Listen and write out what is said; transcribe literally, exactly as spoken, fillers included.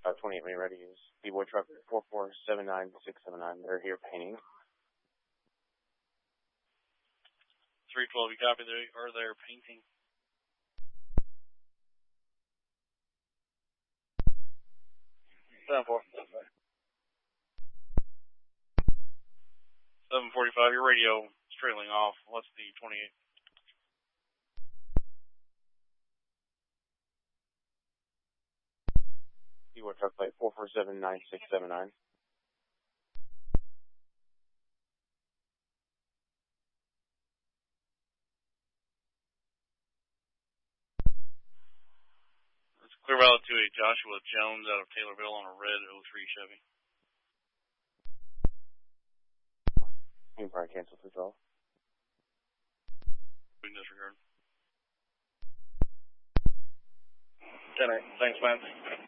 five twenty-eight, when you're ready, use B-Boy Truck four four seven nine six seven nine. They're here painting. three twelve, you copy? They are there painting. seven four. seven forty-five, your radio is trailing off. What's the twenty-eight? B-Boy Truck plate four four seven nine six seven nine. It's Clear Valley two eight, Joshua Jones out of Taylorville on a red oh three Chevy. You can probably cancel three twelve. We can disregard. ten eight, thanks, man.